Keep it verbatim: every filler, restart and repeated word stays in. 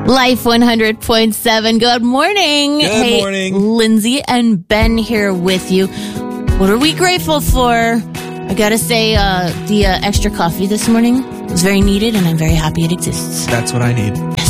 Life one hundred point seven. Good morning. Good hey, morning. Lindsay and Ben here with you. What are we grateful for? I gotta say, uh, the uh, extra coffee this morning was very needed, and I'm very happy it exists. That's what I need. Yes.